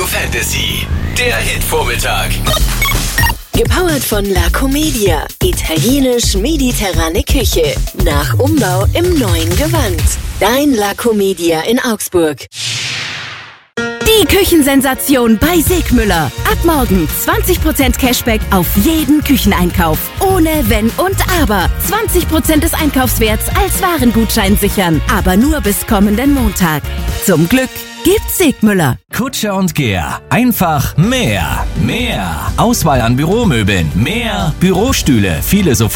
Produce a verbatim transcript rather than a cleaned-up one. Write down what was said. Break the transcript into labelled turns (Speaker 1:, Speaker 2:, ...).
Speaker 1: Radio Fantasy, der Hit-Vormittag.
Speaker 2: Gepowert von La Comedia. Italienisch-mediterrane Küche. Nach Umbau im neuen Gewand. Dein La Comedia in Augsburg.
Speaker 3: Die Küchensensation bei Segmüller. Ab morgen zwanzig Prozent Cashback auf jeden Kücheneinkauf. Ohne Wenn und Aber. zwanzig Prozent des Einkaufswerts als Warengutschein sichern. Aber nur bis kommenden Montag. Zum Glück gibt's Segmüller.
Speaker 4: Kutscher und Gehr. Einfach mehr. Mehr. Auswahl an Büromöbeln. Mehr Bürostühle. Viele so